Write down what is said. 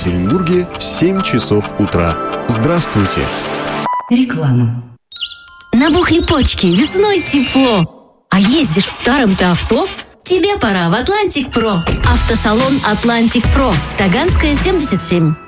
Екатеринбурге 7 часов утра. Здравствуйте! Реклама. Набухли почки, весной тепло. А ездишь в старом-то авто? Тебе пора в Атлантик Про. Автосалон Атлантик Про. Таганская, 77.